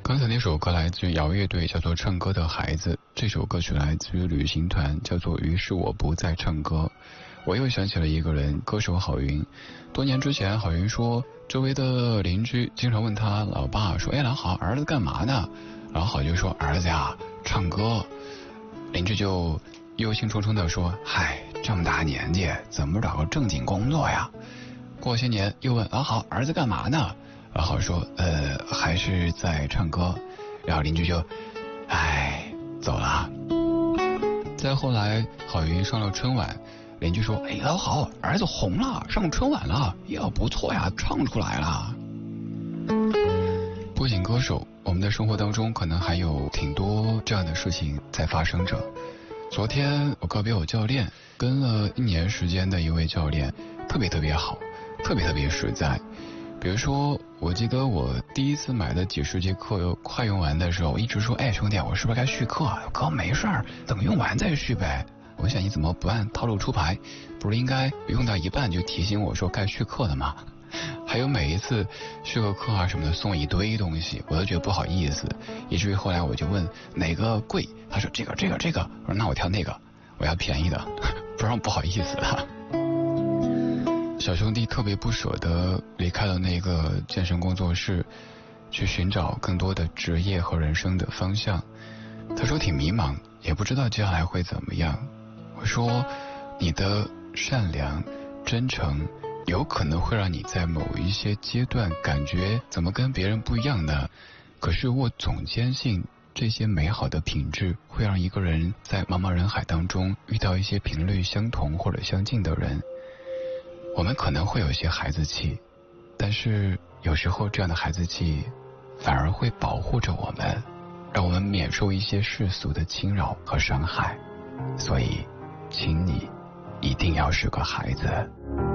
刚才那首歌来自于摇乐队，叫做《唱歌的孩子》。这首歌曲来自于旅行团，叫做《于是我不再唱歌》。我又想起了一个人，歌手郝云。多年之前，郝云说，周围的邻居经常问他老爸说：“哎，老郝，儿子干嘛呢？”老郝就说：“儿子呀，唱歌。”邻居就忧心忡忡地说：“嗨，这么大年纪，怎么找个正经工作呀？”过些年又问老郝，儿子干嘛呢？老郝说：“还是在唱歌。”然后邻居就，走了。再后来，郝云上了春晚，邻居说：“哎，老郝，儿子红了，上春晚了，呀，不错呀，唱出来了。”不仅歌手，我们的生活当中可能还有挺多这样的事情在发生着。昨天我告别我教练，跟了1年时间的一位教练，特别好，特别实在。比如说，我记得我第一次买的几十节课快用完的时候，一直说：“哎，兄弟，我是不是该续课？”哥，没事儿，等用完再续呗。我想你怎么不按套路出牌？不是应该用到一半就提醒我说该续课的吗？还有每一次续个课啊什么的，送一堆东西，我都觉得不好意思，以至于后来我就问哪个贵，他说这个，我说那我挑那个，我要便宜的，不让不好意思啊。小兄弟特别不舍得离开了那个健身工作室，去寻找更多的职业和人生的方向。他说挺迷茫，也不知道接下来会怎么样。我说你的善良真诚有可能会让你在某一些阶段感觉怎么跟别人不一样呢？可是我总坚信这些美好的品质会让一个人在茫茫人海当中遇到一些频率相同或者相近的人。我们可能会有些孩子气，但是有时候这样的孩子气反而会保护着我们，让我们免受一些世俗的侵扰和伤害。所以请你一定要是个孩子。